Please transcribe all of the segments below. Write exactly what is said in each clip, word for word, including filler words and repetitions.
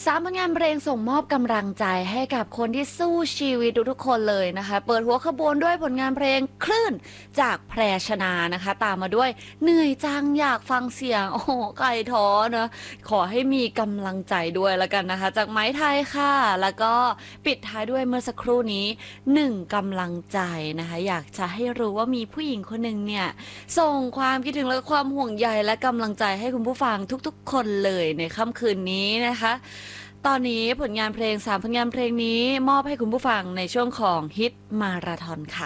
สามผลงานเพลงส่งมอบกำลังใจให้กับคนที่สู้ชีวิตทุกๆคนเลยนะคะเปิดหัวขบวนด้วยผลงานเพลงคลื่นจากแพรชนานะคะตามมาด้วยเหนื่อยจังอยากฟังเสียงโอ้โหไก่ท้อนะขอให้มีกำลังใจด้วยแล้วกันนะคะจากไม้ไทยค่ะแล้วก็ปิดท้ายด้วยเมื่อสักครู่นี้หนึ่งกำลังใจนะคะอยากจะให้รู้ว่ามีผู้หญิงคนหนึ่งเนี่ยส่งความคิดถึงและความห่วงใยและกำลังใจให้คุณผู้ฟังทุกๆคนเลยในค่ำคืนนี้นะคะตอนนี้ผลงานเพลงสามผลงานเพลงนี้มอบให้คุณผู้ฟังในช่วงของฮิตมาราธอนค่ะ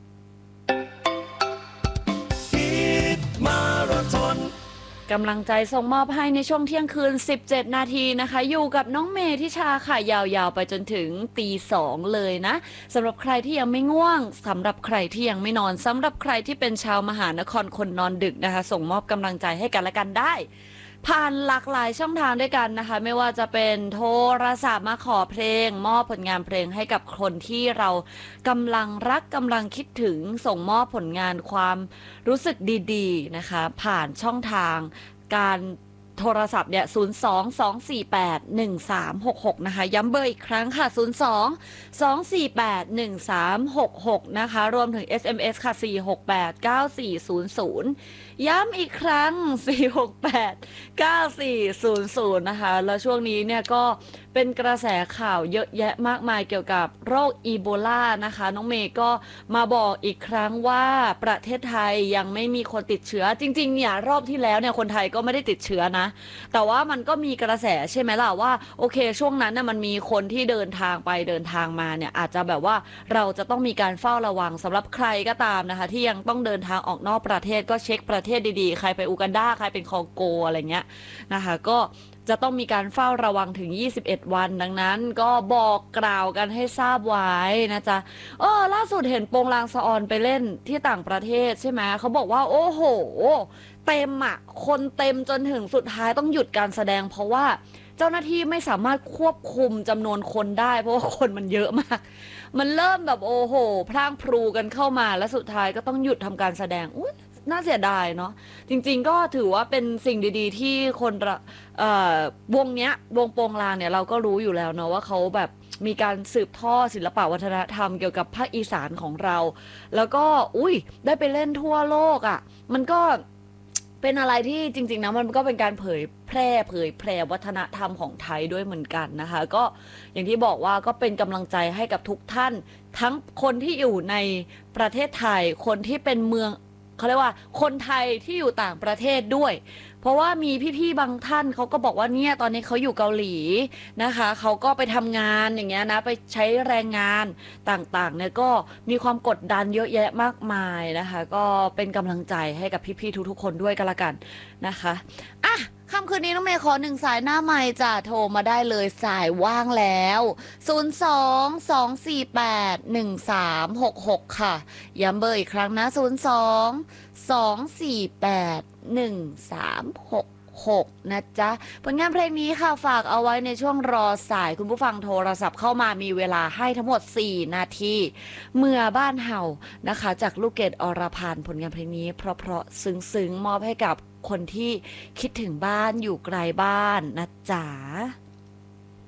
มาราธอนกำลังใจส่งมอบให้ในช่วงเที่ยงคืนสิบเจ็ดนาทีนะคะอยู่กับน้องเมทิชาค่ะยาวๆไปจนถึงตีสองเลยนะสำหรับใครที่ยังไม่ง่วงสำหรับใครที่ยังไม่นอนสำหรับใครที่เป็นชาวมหานครคนนอนดึกนะคะส่งมอบกำลังใจให้กันและกันได้ผ่านหลากหลายช่องทางด้วยกันนะคะไม่ว่าจะเป็นโทรศัพท์มาขอเพลงมอบผลงานเพลงให้กับคนที่เรากำลังรักกำลังคิดถึงส่งมอบผลงานความรู้สึกดีๆนะคะผ่านช่องทางการโทรศัพท์เนี่ยศูนย์ สอง สอง สี่ แปด หนึ่ง สาม หก หกนะคะย้ำเบอร์อีกครั้งค่ะศูนย์ สอง สอง สี่ แปด หนึ่ง สาม หก หกนะคะรวมถึง เอส เอ็ม เอส ค่ะสี่ หก แปด เก้า สี่ ศูนย์ ศูนย์ย้ำอีกครั้งสี่ หก แปด เก้า สี่ ศูนย์ ศูนย์นะคะแล้วช่วงนี้เนี่ยก็เป็นกระแสข่าวเยอะแยะมากมายเกี่ยวกับโรคอีโบลานะคะน้องเมย์ก็มาบอกอีกครั้งว่าประเทศไทยยังไม่มีคนติดเชื้อจริงๆเนี่ยรอบที่แล้วเนี่ยคนไทยก็ไม่ได้ติดเชื้อนะแต่ว่ามันก็มีกระแสใช่ไหมล่ะว่าโอเคช่วงนั้นน่ะมันมีคนที่เดินทางไปเดินทางมาเนี่ยอาจจะแบบว่าเราจะต้องมีการเฝ้าระวังสำหรับใครก็ตามนะคะที่ยังต้องเดินทางออกนอกประเทศก็เช็คประเทศดีๆใครไปอูกันดาใครเป็นคองโกอะไรเงี้ยนะคะก็จะต้องมีการเฝ้าระวังถึงยี่สิบเอ็ดวันดังนั้นก็บอกกล่าวกันให้ทราบไว้นะจ๊ะเออล่าสุดเห็นโปงลางสะออนไปเล่นที่ต่างประเทศใช่ไหมเขาบอกว่าโอ้โหเต็มอ่ะคนเต็มจนถึงสุดท้ายต้องหยุดการแสดงเพราะว่าเจ้าหน้าที่ไม่สามารถควบคุมจำนวนคนได้เพราะว่าคนมันเยอะมากมันเริ่มแบบโอ้โหพร่างพรูกันเข้ามาและสุดท้ายก็ต้องหยุดทำการแสดงอุ๊ยน่าเสียดายเนาะจริงๆก็ถือว่าเป็นสิ่งดีๆที่คนเอ่อวงเนี้ยวงโปงลางเนี่ยเราก็รู้อยู่แล้วเนาะว่าเขาแบบมีการสืบทอดศิลปวัฒนธรรมเกี่ยวกับภาคอีสานของเราแล้วก็อุ้ยได้ไปเล่นทั่วโลกอะ่ะมันก็เป็นอะไรที่จริงๆนะมันก็เป็นการเผยแพร่เผยแพร่วัฒนธรรมของไทยด้วยเหมือนกันนะคะก็อย่างที่บอกว่าก็เป็นกำลังใจให้กับทุกท่านทั้งคนที่อยู่ในประเทศไทยคนที่เป็นเมืองเขาเรียกว่าคนไทยที่อยู่ต่างประเทศด้วยเพราะว่ามีพี่ๆบางท่านเขาก็บอกว่าเนี่ยตอนนี้เขาอยู่เกาหลีนะคะเขาก็ไปทำงานอย่างเงี้ยนะไปใช้แรงงานต่างๆเนี่ยก็มีความกดดันเยอะแยะมากมายนะคะก็เป็นกำลังใจให้กับพี่ๆทุกๆคนด้วยกันละกันนะคะอ่ะค่ำคืนนี้น้องเมย์ขอหนึ่งสายหน้าไมค์จะโทรมาได้เลยสายว่างแล้วศูนย์ สอง สอง สี่ แปด หนึ่ง สาม หก หกค่ะย้ำเบอร์อีกครั้งนะศูนย์ สอง สอง สี่ แปด หนึ่ง สาม หก หกนะจ๊ะผลงานเพลงนี้ค่ะฝากเอาไว้ในช่วงรอสายคุณผู้ฟังโทรศัพท์เข้ามามีเวลาให้ทั้งหมดสี่นาทีเมื่อบ้านเห่านะคะจากลูกเกดอรพันธ์ผลงานเพลงนี้เพราะๆซึ้งๆมอบให้กับคนที่คิดถึงบ้านอยู่ไกลบ้านนะจ๊ะ